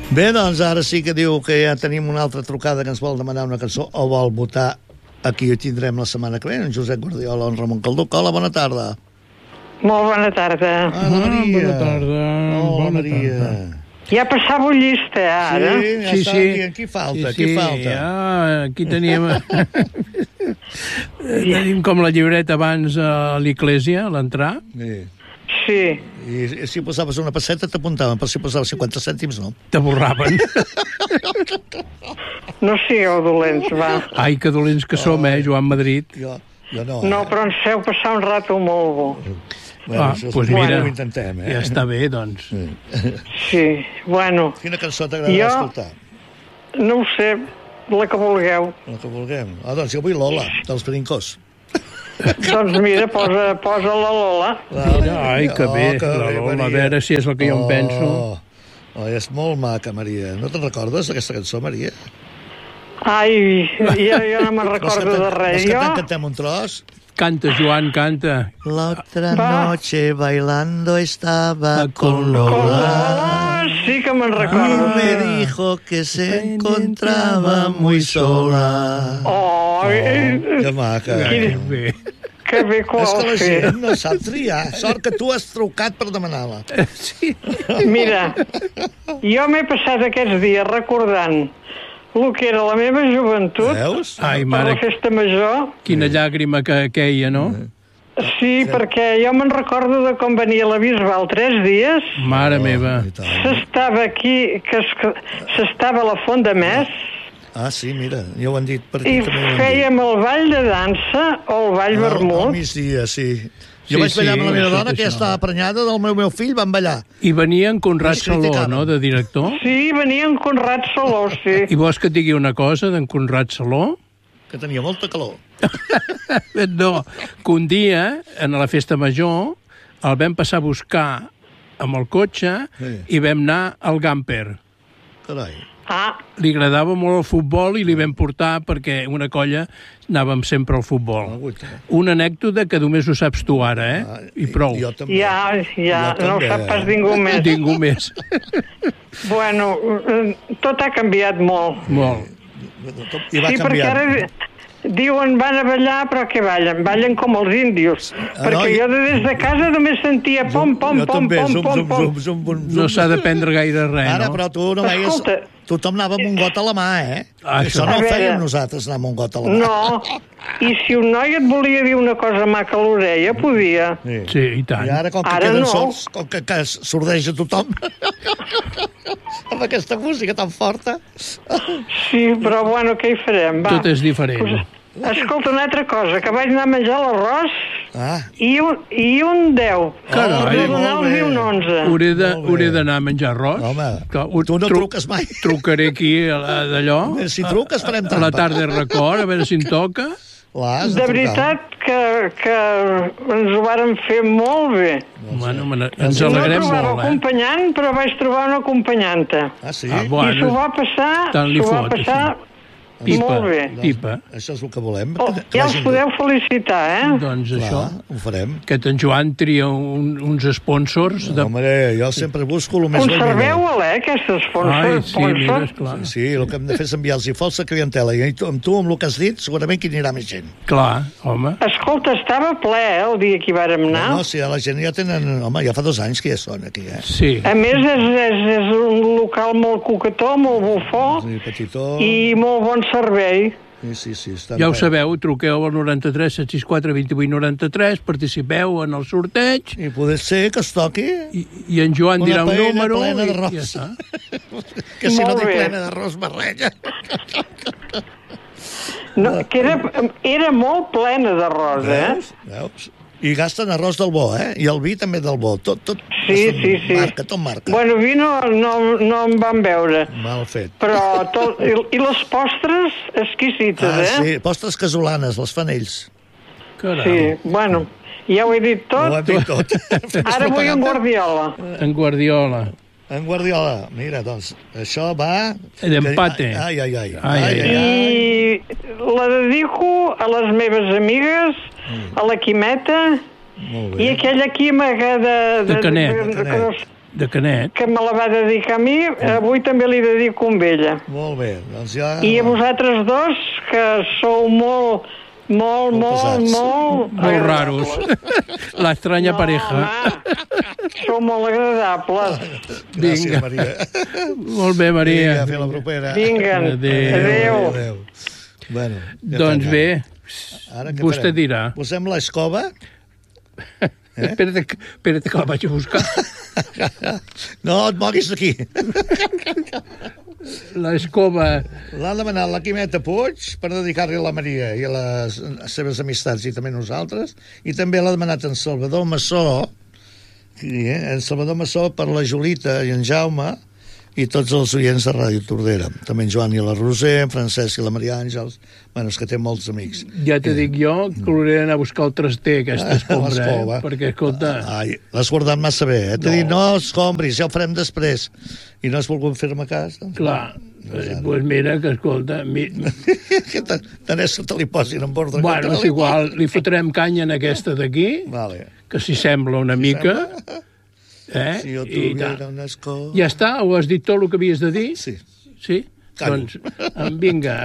Bé, doncs ara sí que diu que ja tenim una altra trucada que ens vol demanar una cançó o vol votar. Aquí ho tindrem la setmana que ve, en Josep Guardiola o en Ramon Calduc. Hola, bona tarda. Molt bona tarda. Hola, Maria. Bona tarda. Hola, Maria. Ja passava llista, ara. Sí, ja Sí, està. sí. Qui falta? Sí, Qui falta? Ja, aquí teníem... tenim com la llibreta abans a l'església, a l'entrar. Sí. Sí. I si posaves una passeta t'apuntaven, però si posaves 50 cèntims no. Te borraven. No sigueu dolents, va. Ai, que dolents que som, Joan Madrid. Jo no. No, però ens feu passar un rato molt bo. Bueno, això pues mira, mira, ho intentem, ja està bé, doncs. Sí, bueno. Quina cançó t'agrada escoltar? No ho sé, la que vulgueu. La que vulguem. Doncs jo vull Lola, dels Brincos. Doncs mira, posa la Lola. Ai, que bé, la Lola, a veure si és el que jo em penso. És molt maca, Maria. No te'n recordes d'aquesta cançó, Maria? Ai, jo no me'n recordo de res. Vols que te'n cantem un tros? Canta, Joan, canta. La otra noche bailando estaba con Lola. Sí que me'n recordo. Me dijo que se encontraba muy sola. Que maca. Bé. Que bé que ho És que heu la fet. gent no sap triar. Sort que tu has trucat per demanar-la. Sí. Mira, jo m'he passat aquests dies recordant el que era la meva joventut. Veus? Ai, Per mare, la festa major. quina llàgrima que queia, no? Sí, perquè jo me'n recordo de com venia la Bisbal 3 dies. Mare meva. I tant. S'estava aquí, s'estava a la Font de Mes, Ah, sí, mira, ja ho han dit per aquí. i també ho han dit. fèiem el ball de dansa o el ball Al vermut. migdia, sí. Sí, Jo vaig ballar amb la meva sí, dona, que ja això. estava prenyada del meu fill, van ballar. I venia en Conrad Ens Saló, criticaven. no?, de director. Sí, venia en Conrad Saló, sí. I vols que et digui una cosa d'en Conrad Saló? Que tenia molta calor. No, que un dia, en la festa major, el vam passar a buscar amb el cotxe i vam anar al Gamper. Carai. Ah, Li agradava molt el futbol i li vam portar perquè una colla anàvem sempre al futbol. Una anècdota que només ho saps tu ara, I prou. Jo també. ja, Jo no ho també. sap pas ningú més. Ningú més. Bueno, tot ha canviat molt. Molt. I va Sí, perquè canviar. ara diuen van a ballar, però què ballen? Ballen com els índios. Perquè jo des de casa només sentia pom, pom, Jo pom, també, pom, zum, pom, zum, pom. zum, zum, zum, No s'ha de prendre gaire res, Ara, no? però tu no veies... Escolta. Tothom anava amb un got a la mà, Això. Això no A ho veure. fèiem nosaltres, anar amb un got a la mà. No, i si un noi et volia dir una cosa maca a l'orella, podia. Sí, i tant. I ara, com que Ara queden no. sords, com que sordeja tothom, amb aquesta música tan forta... Sí, però bueno, què hi farem? Va. Tot és diferent. Escolta, una altra cosa, que vaig anar a menjar l'arròs Ah, i un 10. Carai. Vaig donar-li un 11. Hauré d'anar a menjar arròs. home, Que tu no truques mai. Trucaré aquí d'allò. Si truques, farem A la trampa. tarda de record, a veure si em toca. L'has De trucar. veritat que ens ho varen fer molt bé. Bueno, ens No alegrem trobava molt, acompanyant, però vaig trobar una acompanyanta. Ah, sí? Ah, I bueno. s'ho va passar, Tant li fot, Pipa, molt bé. pipa. Això és el que volem. Oh, que ja els vagin- podeu felicitar, Doncs Clar, això. ho farem. Que en Joan tria uns sponsors. Home, jo sempre busco el més Conserveu-el, aquestes Ai, sí, mira, sponsors. esclar. Sí, el que hem de fer és enviar-los falsa clientela. I amb tu, amb el que has dit, segurament que hi anirà més gent. Clar, home. Escolta, estava ple, el dia que hi vàrem anar. No, si la gent ja tenen... Home, ja fa 2 anys que ja són aquí, Sí. A més, és un local molt coquetó, molt bufó Sí, petitó. i molt bon servei. Sí, està Ja ho bé. sabeu, truqueu al 93 764 28 93, participeu en el sorteig I poder ser que es toqui i en Joan una dirà un paella número plena i d'arròs. ja està. que si no Molt té bé. plena d'arròs barrella. No, que era molt plena d'arròs, Veus? I gasten arròs del bo, I el vi també del bo. Tot Sí. marca, tot marca. Bueno, vi no em van veure, Mal fet. però i les postres exquisites, Sí, postres casolanes, les fan ells. Caram. Sí, bueno, ja ho he dit Ho tot. hem dit tot. Ara vull en Guardiola. En Guardiola. En Guardiola, mira, doncs, això va... D'empate. Ai. I la dedico a les meves amigues, a la Quimeta Molt i bé. aquella Quima De Canet. De Canet. que me la va dedicar a mi, avui també li dedico amb ella. Molt bé, doncs ja... I a vosaltres dos, que sou molt Molt raros. La estranya pareja. Home, sou molt agradables. Gràcies, Maria. Molt bé, Maria. Vinga, fer la propera. Vinga, adéu. Bueno, doncs bé, vostè dirà. Posem l'escova. Espera't que la vaig a buscar. No et moguis d'aquí. L'escova... L'ha demanat la Quimeta Puig per dedicar-li a la Maria i a les seves amistats i també a nosaltres, i també l'ha demanat en Salvador Massó, en Salvador Massó per la Julita i en Jaume i tots els oients de Ràdio Tordera. També en Joan i la Roser, en Francesc i la Maria Àngels. Bueno, és que té molts amics. Ja te dic jo que l'hauré d'anar a buscar el traster, aquesta escombra, perquè, escolta... Ai, l'has guardat massa bé, eh? T'he dit, no escombris, ja ho farem després. I no has volgut fer-me cas? Doncs, clar, doncs mira, que escolta... Que tant és que te li posin en ordre. Bueno, és igual, li fotrem canya en aquesta d'aquí, que s'hi sembla una mica... Si jo tuviera una escola... Ja està? Ho has dit tot el que havies de dir? Sí. Sí? Doncs vinga,